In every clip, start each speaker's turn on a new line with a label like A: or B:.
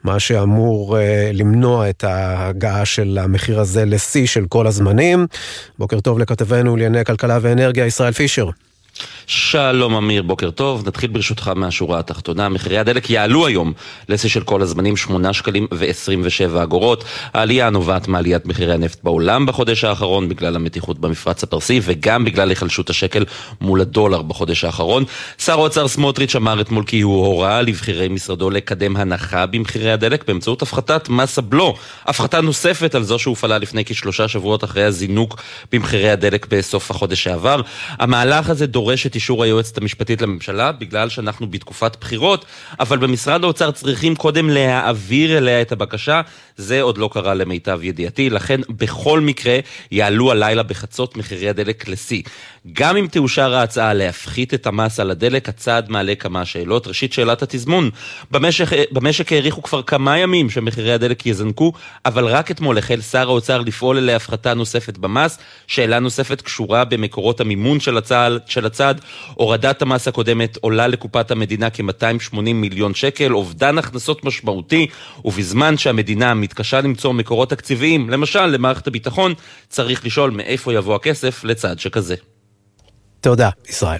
A: מה שאמור למנוע את ההגעה של המחיר הזה לשיא של כל הזמנים. בוקר טוב לכתבנו לענייני כלכלה ואנרגיה, ישראל פישר.
B: שלום אמיר, בוקר טוב. נתחיל ברשותך מהשורה התחתונה. מחירי הדלק יעלו היום לשיא של כל הזמנים 8 שקלים ו27 אגורות. העלייה נובעת מעליית מחירי הנפט בעולם בחודש האחרון בגלל המתיחות במפרץ הפרסי וגם בגלל החלשות השקל מול הדולר בחודש האחרון. שר האוצר סמוטריץ' אמר אתמול כי הוא הורה לבחירי משרדו לקדם הנחה במחירי הדלק באמצעות הפחתת מס הבלו. הפחתה נוספת על זו שהופעלה לפני כ3 שבועות אחרי הזינוק במחירי הדלק בסוף החודש שעבר. המהלך הזה דורש את אישור היועצת המשפטית לממשלה, בגלל שאנחנו בתקופת בחירות, אבל במשרד האוצר צריכים קודם להעביר אליה את הבקשה. זה עוד לא קרה למיטב ידיעתי, לכן בכל מקרה יעלו הלילה בחצות מחירי הדלק לשיא. גם אם תאושר ההצעה להפחית את המס על הדלק, הצעד מעלה כמה שאלות. ראשית, שאלת התזמון. במשק העריכו כבר כמה ימים שמחירי הדלק יזנקו, אבל רק אתמול החל שר האוצר לפעול להפחתה נוספת במס. שאלה נוספת קשורה במקורות המימון של הצעד. הורדת המס הקודמת עולה לקופת המדינה כ-280 מיליון שקל, אובדן הכנסות משמעותי, ובזמן שהמדינה מתקשה למצוא מקורות תקציביים, למשל למערכת הביטחון, צריך לשאול מאיפה יבוא הכסף לצעד שכזה.
A: תודה, ישראל.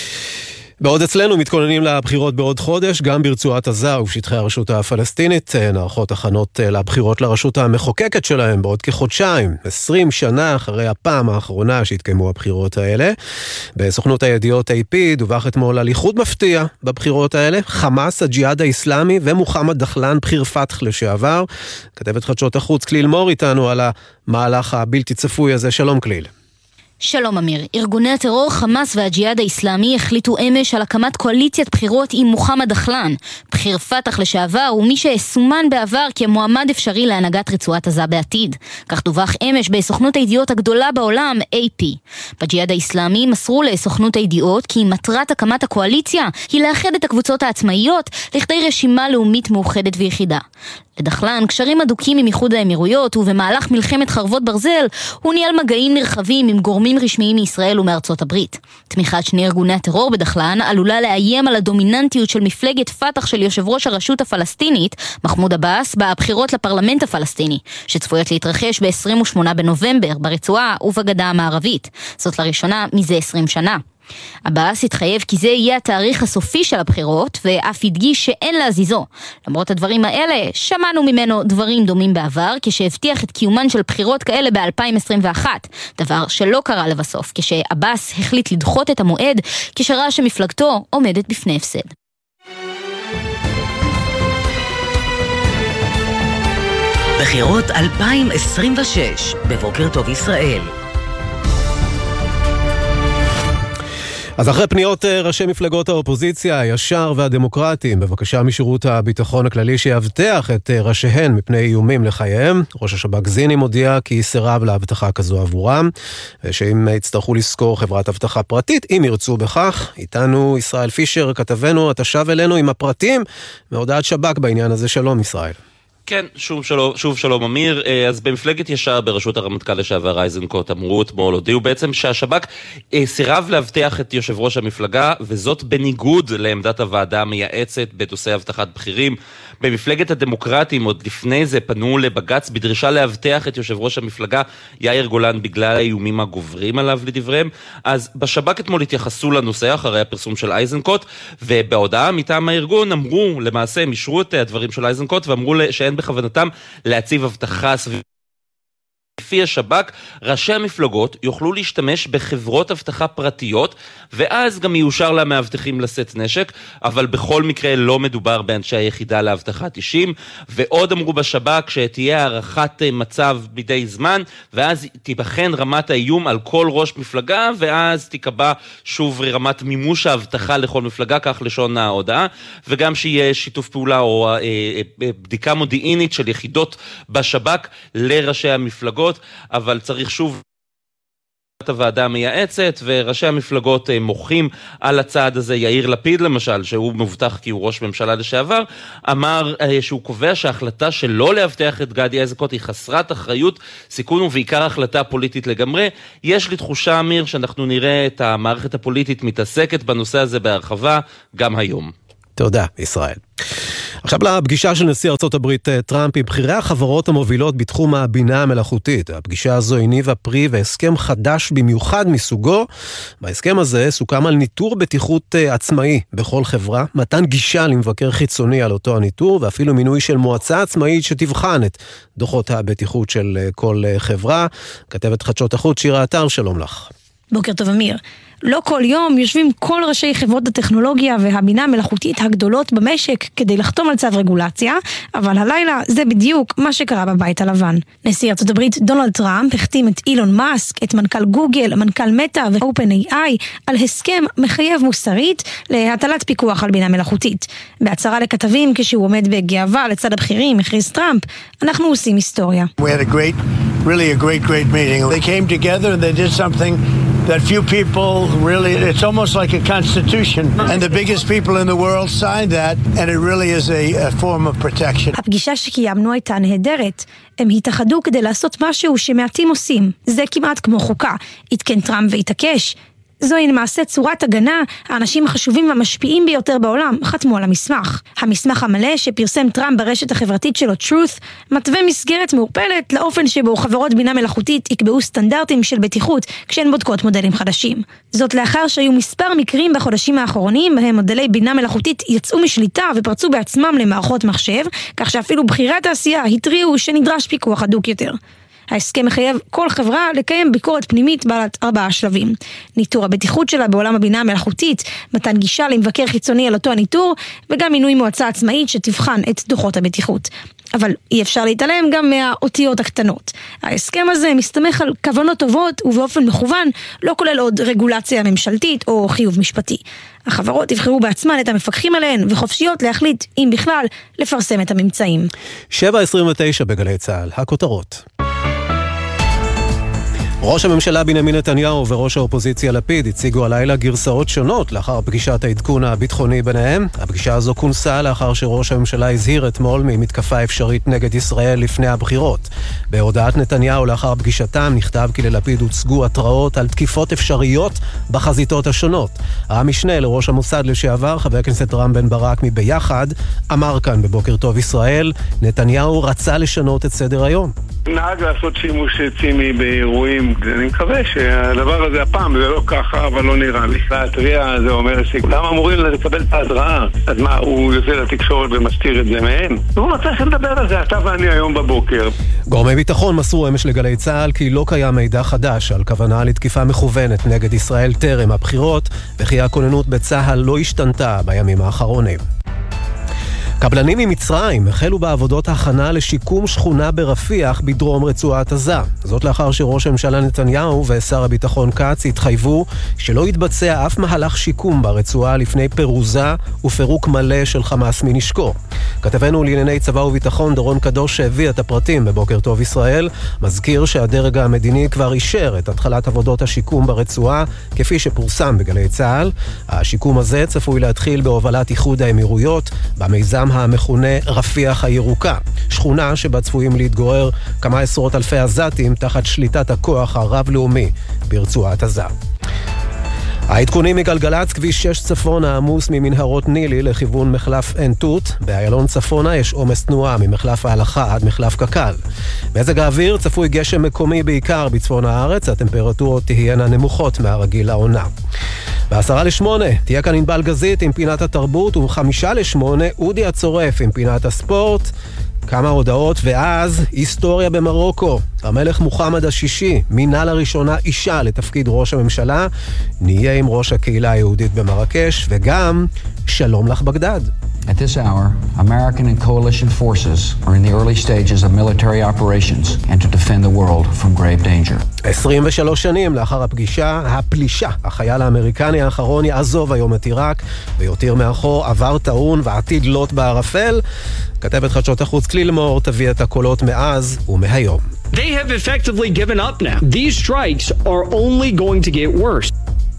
A: בעוד אצלנו מתכוננים לבחירות בעוד חודש, גם ברצועת עזה ובשטחי הרשות הפלסטינית נערכות הכנות לבחירות לרשות המחוקקת שלהם בעוד כחודשיים, 20 שנה אחרי הפעם האחרונה שהתקיימו הבחירות האלה. בסוכנות הידיעות AP דווח אתמול על איחוד מפתיע בבחירות האלה, חמאס, הג'יהאד האסלאמי ומוחמד דחלן, בחיר פתח לשעבר. כתבת חדשות החוץ כליל מור איתנו על המהלך הבלתי צפוי הזה. שלום כליל.
C: שלום אמיר. ארגוני הטרור חמאס והג'יהאד האסלאמי החליטו אמש על הקמת קואליציית בחירות עם מוחמד דחלן, בחיר פתח לשעבר ומי שסומן בעבר כמועמד אפשרי להנהגת רצועת עזה בעתיד. כך דווח אמש בסוכנות הידיעות הגדולה בעולם, AP. בג'יהאד האסלאמי מסרו לסוכנות הידיעות כי מטרת הקמת הקואליציה היא לאחד את הקבוצות העצמאיות לכדי רשימה לאומית מאוחדת ויחידה. לדחלן קשרים אדוקים עם איחוד האמירויות, ובמהלך מלחמת חרבות ברזל הוא ניהל מגעים נרחבים עם גורמים רשמיים מישראל ומארצות הברית. תמיכת שני ארגוני הטרור בדחלן עלולה לאיים על הדומיננטיות של מפלגת פתח של יושב ראש הרשות הפלסטינית, מחמוד עבאס, בבחירות לפרלמנט הפלסטיני, שצפויות להתרחש ב-28 בנובמבר ברצועה ובגדה המערבית. זאת לראשונה מזה 20 שנה. עבאס התחייב כי זה יהיה התאריך הסופי של הבחירות, ואף הדגיש שאין להזיזו. למרות הדברים האלה, שמענו ממנו דברים דומים בעבר, כשהבטיח את קיומן של בחירות כאלה ב-2021, דבר שלא קרה לבסוף, כשעבאס החליט לדחות את המועד, כשראה שמפלגתו עומדת בפני הפסד.
D: בחירות 2026, בבוקר טוב ישראל.
A: אז אחרי פניות ראשי מפלגות האופוזיציה, הישר והדמוקרטים, בבקשה משירות הביטחון הכללי שיבטח את ראשיהן מפני איומים לחייהם, ראש השב"כ זיני מודיע כי סירב להבטחה כזו עבורם, ושאם יצטרכו לשכור חברת הבטחה פרטית, אם ירצו בכך. איתנו ישראל פישר, כתבנו, אתה שב אלינו עם הפרטים מהודעת שב"כ בעניין הזה. שלום ישראל.
B: כן, שוב שלום אמיר. אז במפלגת ישר בראשות הרמטכ"ל לשעבר איזנקוט אמרו אתמול, הודיעו בעצם שהשב"כ סירב להבטיח את יושב ראש המפלגה, וזאת בניגוד לעמדת הוועדה המייעצת בנושא הבטחת בכירים. במפלגת הדמוקרטים עוד לפני זה פנו לבג"ץ בדרישה להבטיח את יושב ראש המפלגה יאיר גולן בגלל האיומים הגוברים עליו לדבריהם. אז בשב"כ אתמול התייחסו לנושא אחרי הפרסום של איזנקוט, ובהודעה מטעם הארגון אמרו, למעשה הם אישרו את הדברים של איזנקוט ואמרו שאין בכוונתם להציב הבטחה סביב. לפי השב"כ, ראשי המפלגות יוכלו להשתמש בחברות הבטחה פרטיות, ואז גם יאושר למאבטחים לשאת נשק, אבל בכל מקרה לא מדובר באנשי היחידה להבטחת אישים. ועוד אמרו בשב"כ שתהיה הערכת מצב מדי זמן, ואז תיבחן רמת האיום על כל ראש מפלגה, ואז תיקבע שוב רמת מימוש ההבטחה לכל מפלגה, כך לשון ההודעה, וגם שיהיה שיתוף פעולה או בדיקה מודיעינית של יחידות בשב"כ לראשי המפלגות. אבל צריך שוב את הוועדה המייעצת, וראשי המפלגות מוחים על הצעד הזה. יאיר לפיד למשל, שהוא מבוטח כי הוא ראש ממשלה לשעבר, אמר שהוא קובע שההחלטה שלא להבטיח את גדי איזנקוט היא חסרת אחריות, סיכון ובעיקר החלטה פוליטית לגמרי. יש לי תחושה, אמיר, שאנחנו נראה את המערכת הפוליטית מתעסקת בנושא הזה בהרחבה גם היום.
A: תודה, ישראל. עכשיו לפגישה של נשיא ארצות הברית טראמפ עם בכירי החברות המובילות בתחום הבינה המלאכותית. הפגישה הזו הניבה פרי והסכם חדש במיוחד מסוגו. בהסכם הזה סוכם על ניטור בטיחות עצמאי בכל חברה, מתן גישה למבקר חיצוני על אותו הניטור, ואפילו מינוי של מועצה עצמאית שתבחן את דוחות הבטיחות של כל חברה. כתבת חדשות החוץ שירה אתר, שלום לך.
E: בוקר טוב אמיר. לא כל יום יושבים כל ראשי חברות הטכנולוגיה והבינה המלאכותית הגדולות במשק כדי לחתום על צו רגולציה, אבל הלילה זה בדיוק מה שקרה בבית הלבן. נשיא ארצות הברית דונלד טראמפ החתים את אילון מאסק, את מנכ"ל גוגל, מנכ"ל מטא ו-OpenAI על הסכם מחייב מוסרית להטלת פיקוח על בינה מלאכותית. בהצהרה לכתבים כשהוא עומד בגאווה לצד הבכירים, הכריז טראמפ, אנחנו עושים היסטוריה.
F: We had a great meeting. They came together and they did something that few people really, it's almost like a constitution, and the biggest people in the world signed that, and it really is a form of protection.
E: הפגישה שקיימנו הייתה נהדרת. הם התאחדו כדי לעשות משהו שמעטים עושים. זה כמעט כמו חוקה. התקן טראמפ והתעקש. זוהי למעשה צורת הגנה, האנשים החשובים והמשפיעים ביותר בעולם חתמו על המסמך. המסמך המלא שפרסם טראמפ ברשת החברתית שלו Truth, מתווה מסגרת מעורפלת לאופן שבו חברות בינה מלאכותית יקבעו סטנדרטים של בטיחות כשהן בודקות מודלים חדשים. זאת לאחר שהיו מספר מקרים בחודשים האחרונים בהם מודלי בינה מלאכותית יצאו משליטה ופרצו בעצמם למערכות מחשב, כך שאפילו בכירי התעשייה התריעו שנדרש פיקוח הדוק יותר. ההסכם מחייב כל חברה לקיים ביקורת פנימית בעלת 4 שלבים. ניטור הבטיחות שלה בעולם הבינה המלאכותית, מתן גישה למבקר חיצוני על אותו הניטור, וגם מינוי מועצה עצמאית שתבחן את דוחות הבטיחות. אבל אי אפשר להתעלם גם מהאותיות הקטנות. ההסכם הזה מסתמך על כוונות טובות ובאופן מכוון לא כולל עוד רגולציה ממשלתית או חיוב משפטי. החברות יבחרו בעצמן את המפקחים עליהן וחופשיות להחליט אם בכלל לפרסם את הממצאים.
A: 7:29 בגלי צהל, הכותרות. ראש הממשלה בנימין נתניהו וראש האופוזיציה לפיד הציגו הלילה גרסאות שונות לאחר פגישת העדכון הביטחוני ביניהם. הפגישה הזו כונסה לאחר שראש הממשלה הזהיר אתמול ממתקפה אפשרית נגד ישראל לפני הבחירות. בהודעת נתניהו לאחר פגישתם נכתב כי ללפיד הוצגו התראות על תקיפות אפשריות בחזיתות השונות. המשנה לראש המוסד לשעבר, חבר הכנסת רם בן ברק מביחד, אמר כאן בבוקר טוב ישראל, נתניהו רצה לשנות את סדר היום.
G: נהג לעשות שימוש ציני באירועים, אני מקווה שהדבר הזה הפעם זה לא ככה, אבל לא נראה לי. והטריה זה אומר שכולם אמורים לקבל את ההדרעה, אז מה, הוא יוצא לתקשורת ומסתיר את זה מהם? הוא רוצה שנדבר על זה, אתה ואני היום בבוקר.
A: גורמי ביטחון מסרו אמש לגלי צהל כי לא קיים מידע חדש על כוונה לתקיפה מכוונת נגד ישראל טרם הבחירות, וכי הכוננות בצהל לא השתנתה בימים האחרונים. קבלנים ממצרים החלו בעבודות הכנה לשיקום שכונה ברפיח בדרום רצועת עזה. זאת לאחר שראש הממשלה נתניהו ושר הביטחון כץ התחייבו שלא יתבצע אף מהלך שיקום ברצועה לפני פירוזה ופירוק מלא של חמאס מנשקו. כתבנו לענייני צבא וביטחון דורון קדוש שהביא את הפרטים בבוקר טוב ישראל, מזכיר שהדרג המדיני כבר אישר את התחלת עבודות השיקום ברצועה כפי שפורסם בגלי צהל. השיקום הזה צפוי להתחיל בהובלת איחוד האמירויות במיזם המכונה רפיח הירוקה, שכונה שבה צפויים להתגורר כמה עשרות אלפי עזתים תחת שליטת הכוח הרב-לאומי ברצועת עזה. העדכונים מגלגלצ, כביש 6 צפונה עמוס ממנהרות נילי לכיוון מחלף עין תות. באיילון צפונה יש עומס תנועה ממחלף ההלכה עד מחלף קקל. מזג האוויר צפוי גשם מקומי בעיקר בצפון הארץ, הטמפרטורות תהיינה נמוכות מהרגיל לעונה. ב7:50 תהיה כאן ענבל גזית עם פינת התרבות, וב5:50 אודי הצורף עם פינת הספורט. כמה הודעות, ואז היסטוריה במרוקו. המלך מוחמד השישי מינה לראשונה אישה לתפקיד ראש הממשלה. נהיה עם ראש הקהילה היהודית במרקש, וגם שלום לך בגדד.
H: At this hour, American and coalition forces are in the early stages of military operations and to defend the world from grave danger.
A: 23 שנים לאחר הפלישה, החייל האמריקני האחרון יעזוב היום את עיראק ויותיר מאחור עבר טעון ועתיד לוט בערפל. כתבת חדשות החוץ קלילמור תביא את הקולות מאז ומהיום.
I: They have effectively given up now. These strikes are only going to get worse.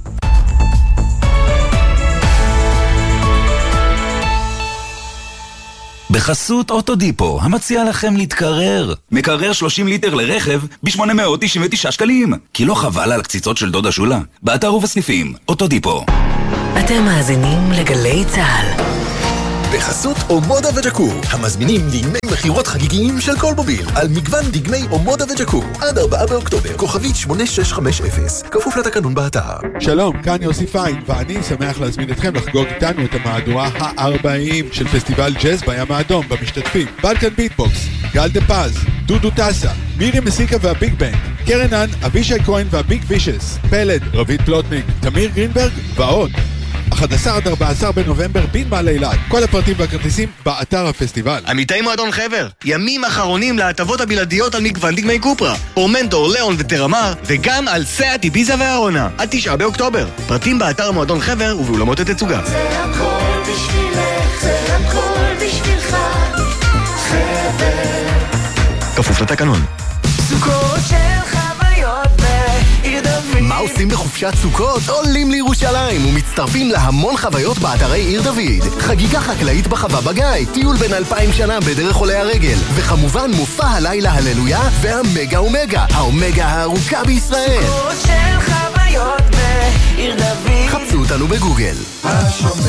J: בחסות אוטודיפו, המציע לכם להתקרר. מקרר 30 ליטר לרכב ב-899 שקלים. כי לא חבל על הקציצות של דודה שולה. באתר ובסניפים, אוטודיפו.
D: אתם מאזינים לגלי צהל.
K: בחסות אומודה וג'קור, המזמינים דגמי מחירות חגיגיים של כל מוביל, על מגוון דגמי אומודה וג'קור, עד 4 באוקטובר, כוכבית 8650, כפוף לתקנון באתר.
L: שלום, כאן יוסי פיין, ואני שמח להזמין אתכם לחגוג איתנו את המהדורה ה-40 של פסטיבל ג'אז בים האדום, במשתתפים בלקן ביטבוקס, גל דה פז, דודו טסה, מירי מסיקה והביג בנד, קרנן, אבישי כהן והביג וישס, פלד, רבית פלוטניק, תמיר גרינברג ועוד. 11 עד 14 בנובמבר בנמל אילת. כל הפרטים והכרטיסים באתר הפסטיבל.
M: עמיתי מועדון חבר, ימים אחרונים להטבות הבלעדיות על מגוון דגמי קופרה, פורמנטור, ליאון וטרמר, וגם על סאט, איביזה והרונה, עד 9 באוקטובר. פרטים באתר מועדון חבר ובאולמות התצוגה.
N: זה הכל בשבילך, זה הכל בשבילך, חבר.
M: כפוף לתקנון.
N: סוכות של חוויות בעיר דוד.
K: מה עושים בחופשת סוכות? עולים לירושלים ומצטרפים להמון חוויות באתרי עיר דוד. חגיגה חקלאית בחווה בגיא, טיול בין 2000 שנה בדרך עולי הרגל, וכמובן מופע הלילה הללויה והמגה אומגה, האומגה הארוכה בישראל.
N: סוכות של חוויות בעיר דוד.
K: חפשו אותנו בגוגל.
N: השומר